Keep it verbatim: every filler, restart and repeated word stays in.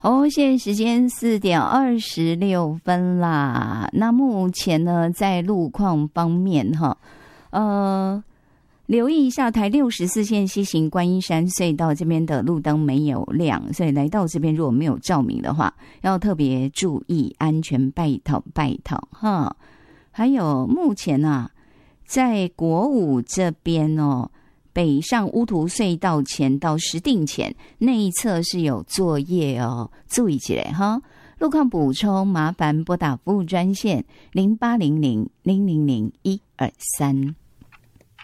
哦，现在时间四点二十六分啦。那目前呢，在路况方面哈，呃，留意一下台六十四线西行观音山隧道这边的路灯没有亮，所以来到这边如果没有照明的话，要特别注意安全，拜讨拜讨哈。还有目前啊，在国五这边哦。北上乌涂隧道前到石碇前那一侧是有作业哦，注意起来哈。路况补充，麻烦拨打服务专线零八零零零零零一二三。